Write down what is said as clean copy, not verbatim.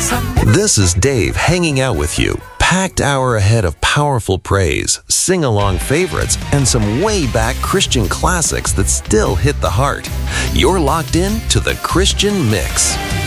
This is Dave hanging out with you. Packed hour ahead of powerful praise, sing-along favorites, and some way-back Christian classics that still hit the heart. You're locked in to the Christian Mix.